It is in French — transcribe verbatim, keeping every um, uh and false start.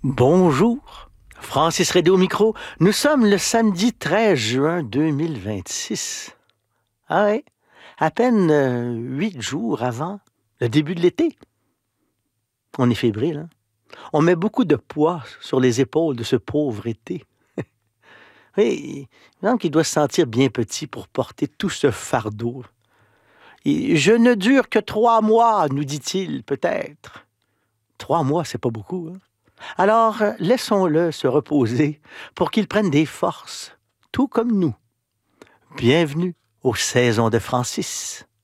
Bonjour, Francis Redé au micro. Nous sommes le samedi treize juin deux mille vingt-six. Ah ouais, à peine euh, huit jours avant le début de l'été. On est fébrile, hein? On met beaucoup de poids sur les épaules de ce pauvre été. Oui, il me semble qu'il doit se sentir bien petit pour porter tout ce fardeau. Et je ne dure que trois mois, nous dit-il peut-être. Trois mois, c'est pas beaucoup, hein? Alors, euh, laissons-le se reposer pour qu'il prenne des forces, tout comme nous. Bienvenue aux saisons de Francis.